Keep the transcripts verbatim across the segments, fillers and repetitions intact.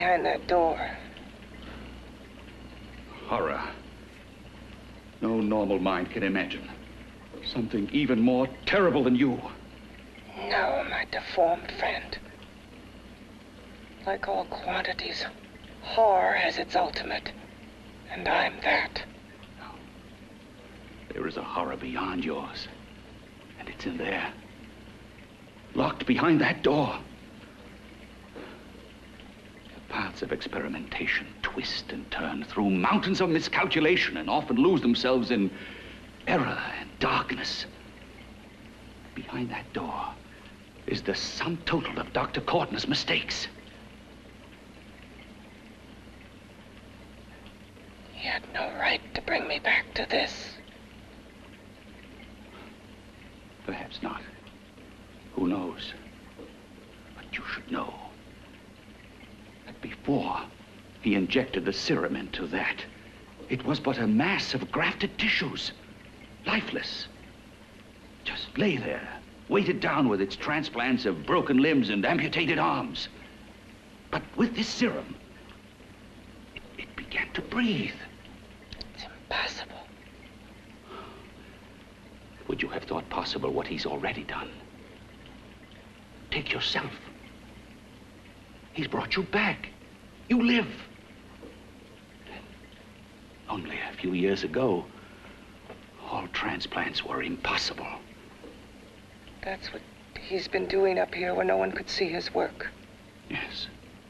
behind that door. Horror. No normal mind can imagine something even more terrible than you. No, my deformed friend. Like all quantities, horror has its ultimate, and I'm that. No. There is a horror beyond yours, and it's in there, locked behind that door. The paths of experimentation twist and turn through mountains of miscalculation and often lose themselves in error and darkness. Behind that door is the sum total of Doctor Courtney's mistakes. He had no right to bring me back to this. Perhaps not. Who knows? But you should know that before he injected the serum into that, it was but a mass of grafted tissues, lifeless. Just lay there, weighted down with its transplants of broken limbs and amputated arms. But with this serum, it, it began to breathe. It's impossible. Would you have thought possible what he's already done? Take yourself. He's brought you back. You live. Only a few years ago, all transplants were impossible. That's what he's been doing up here where no one could see his work. Yes.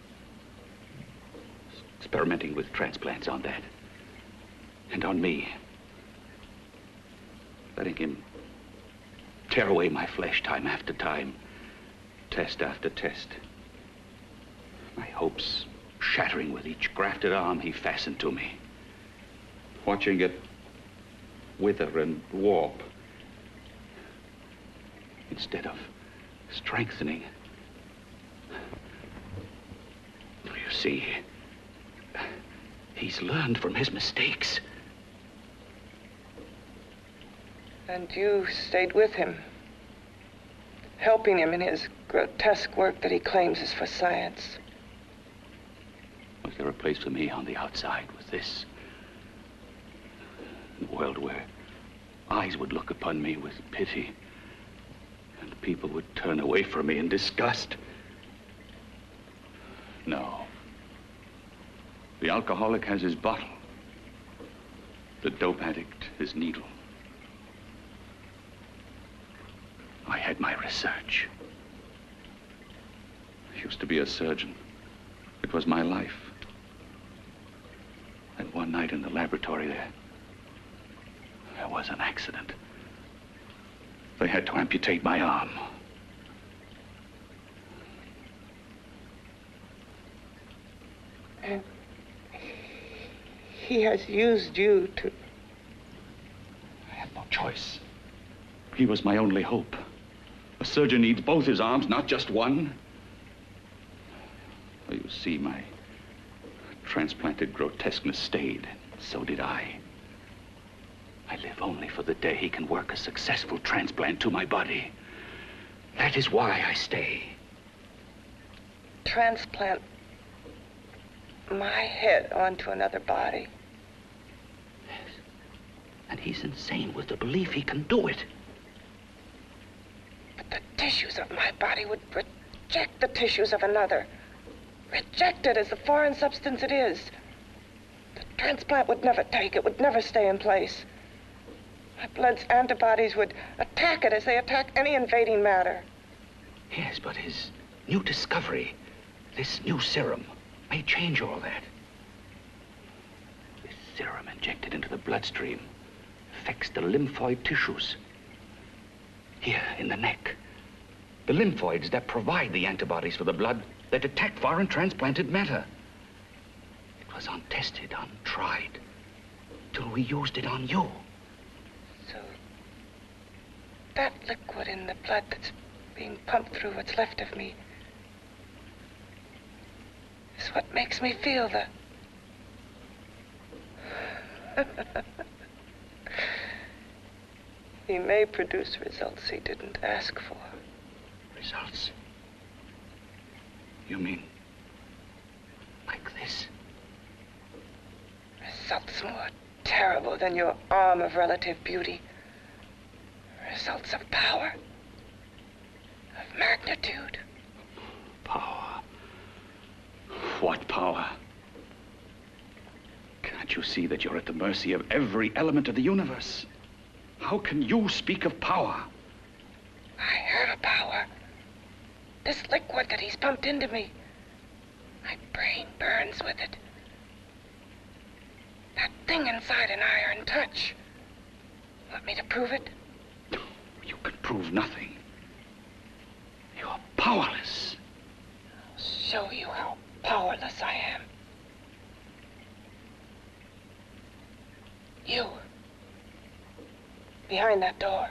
Experimenting with transplants on that. And on me. Letting him tear away my flesh time after time. Test after test. My hopes shattering with each grafted arm he fastened to me. Watching it wither and warp. Instead of strengthening. You see, he's learned from his mistakes. And you stayed with him, helping him in his grotesque work that he claims is for science. Was there a place for me on the outside with this? A world where eyes would look upon me with pity, and people would turn away from me in disgust. No. The alcoholic has his bottle. The dope addict his needle. I had my research. I used to be a surgeon. It was my life. And one night in the laboratory there, there was an accident. They had to amputate my arm. And he has used you to... I had no choice. He was my only hope. A surgeon needs both his arms, not just one. Well, you see, my transplanted grotesqueness stayed. So did I. I live only for the day he can work a successful transplant to my body. That is why I stay. Transplant my head onto another body. Yes. And he's insane with the belief he can do it. But the tissues of my body would reject the tissues of another. Reject it as the foreign substance it is. The transplant would never take it, would never stay in place. My blood's antibodies would attack it as they attack any invading matter. Yes, but his new discovery, this new serum, may change all that. This serum injected into the bloodstream affects the lymphoid tissues. Here, in the neck. The lymphoids that provide the antibodies for the blood that attack foreign transplanted matter. It was untested, untried, till we used it on you. So, that liquid in the blood that's being pumped through what's left of me is what makes me feel the... He may produce results he didn't ask for. Results? You mean Results more terrible than your arm of relative beauty. Results of power, of magnitude. Power? What power? Can't you see that you're at the mercy of every element of the universe? How can you speak of power? I have a power. This liquid that he's pumped into me. My brain burns with it. That thing inside an iron touch. Want me to prove it? You can prove nothing. You're powerless. I'll show you how powerless I am. You. Behind that door.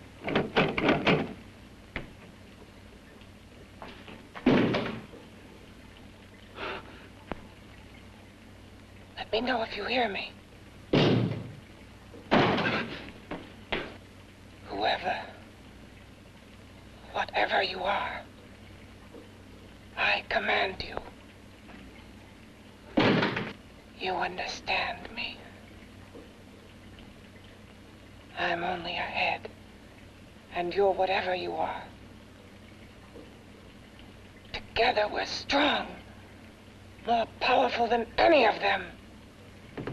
Let me know if you hear me. Whoever, whatever you are, I command you. You understand me. I'm only a head, and you're whatever you are. Together we're strong, more powerful than any of them.